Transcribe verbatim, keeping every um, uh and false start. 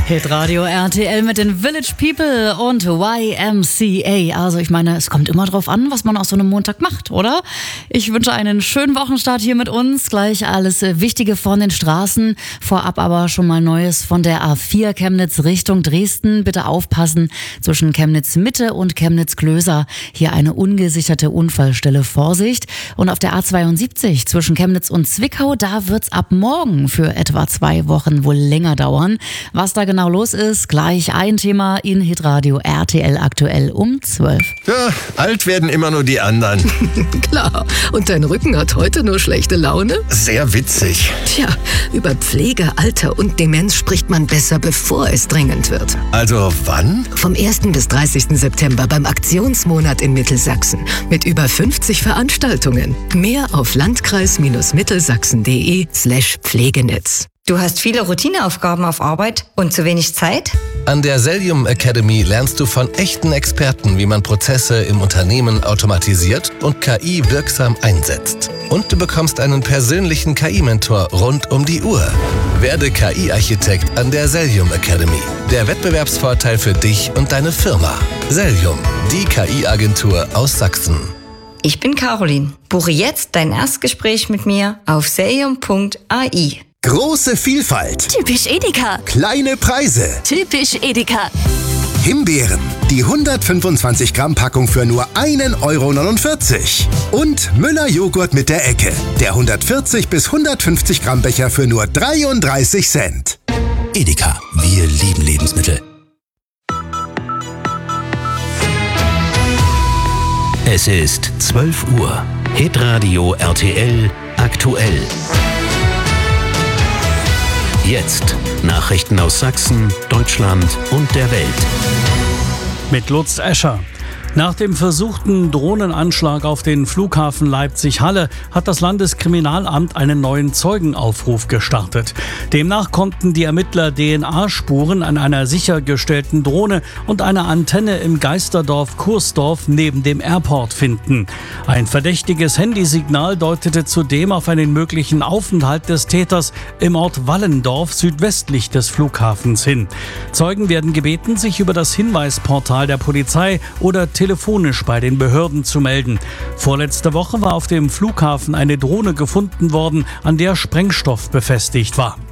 Hitradio R T L mit den Village People und Y M C A. Also ich meine, es kommt immer drauf an, was man aus so einem Montag macht, oder? Ich wünsche einen schönen Wochenstart hier mit uns. Gleich alles Wichtige von den Straßen. Vorab aber schon mal Neues von der A vier Chemnitz Richtung Dresden. Bitte aufpassen, zwischen Chemnitz Mitte und Chemnitz Klöser. Hier eine ungesicherte Unfallstelle. Vorsicht. Und auf der A zweiundsiebzig zwischen Chemnitz und Zwickau, da wird's ab morgen für etwa zwei Wochen wohl länger dauern. Was da genau los ist, gleich ein Thema in Hitradio R T L aktuell um zwölf. Ja, alt werden immer nur die anderen. Klar. Und dein Rücken hat heute nur schlechte Laune? Sehr witzig. Tja, über Pflege, Alter und Demenz spricht man besser, bevor es dringend wird. Also wann? Vom ersten bis dreißigsten September beim Aktionsmonat in Mittelsachsen. Mit über fünfzig Veranstaltungen. Mehr auf landkreis-mittelsachsen.de slash Pflegenetz. Du hast viele Routineaufgaben auf Arbeit und zu wenig Zeit? An der Sellium Academy lernst du von echten Experten, wie man Prozesse im Unternehmen automatisiert und K I wirksam einsetzt. Und du bekommst einen persönlichen K I-Mentor rund um die Uhr. Werde K I-Architekt an der Sellium Academy. Der Wettbewerbsvorteil für dich und deine Firma. Sellium, die K I-Agentur aus Sachsen. Ich bin Caroline. Buche jetzt dein Erstgespräch mit mir auf sellium punkt a i. Große Vielfalt. Typisch Edeka. Kleine Preise. Typisch Edeka. Himbeeren. Die hundertfünfundzwanzig Gramm Packung für nur ein Euro neunundvierzig. Und Müller Joghurt mit der Ecke. Der hundertvierzig bis hundertfünfzig Gramm Becher für nur dreiunddreißig Cent. Edeka. Wir lieben Lebensmittel. Es ist zwölf Uhr. Hitradio R T L aktuell. Jetzt Nachrichten aus Sachsen, Deutschland und der Welt. Mit Lutz Escher. Nach dem versuchten Drohnenanschlag auf den Flughafen Leipzig-Halle hat das Landeskriminalamt einen neuen Zeugenaufruf gestartet. Demnach konnten die Ermittler D N A-Spuren an einer sichergestellten Drohne und einer Antenne im Geisterdorf Kursdorf neben dem Airport finden. Ein verdächtiges Handysignal deutete zudem auf einen möglichen Aufenthalt des Täters im Ort Wallendorf südwestlich des Flughafens hin. Zeugen werden gebeten, sich über das Hinweisportal der Polizei oder telefonisch bei den Behörden zu melden. Vorletzte Woche war auf dem Flughafen eine Drohne gefunden worden, an der Sprengstoff befestigt war.